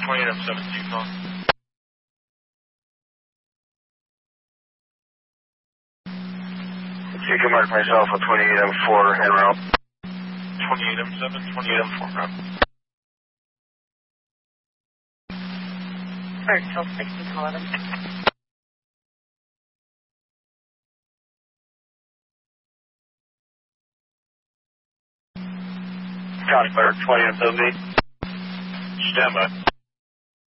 28M7, call. You can mark myself with 28M4 en route. 28M7, 28M4, route. Birdsville 1611. Copy, Bird, 20M7. Stand by.